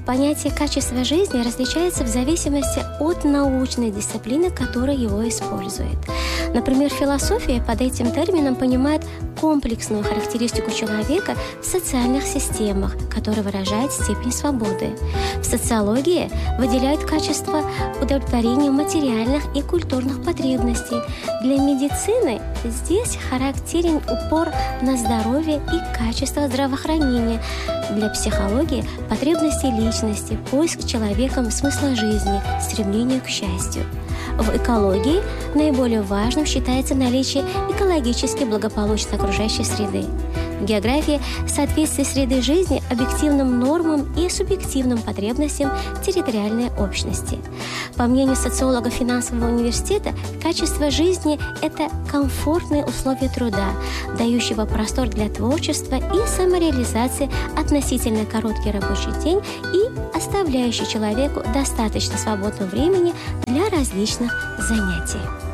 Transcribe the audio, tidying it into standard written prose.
Понятие качества жизни различается в зависимости от научной дисциплины, которая его использует. Например, философия под этим термином понимает комплексную характеристику человека в социальных системах, которая выражает степень свободы. В социологии выделяют качество удовлетворения материальных и культурных потребностей. Для медицины здесь характерен упор на здоровье и качество здравоохранения. Для психологии – потребности личности, поиск человеком смысла жизни, стремление к счастью. В экологии наиболее важным считается наличие экологически благополучной окружающей среды. В географии – соответствие среды жизни объективным нормам и субъективным потребностям территориальной общности. По мнению социолога финансового университета, качество жизни – это комфортные условия труда, дающего простор для творчества и самореализации, относительно короткий рабочий день и оставляющий человеку достаточно свободного времени для различных занятий.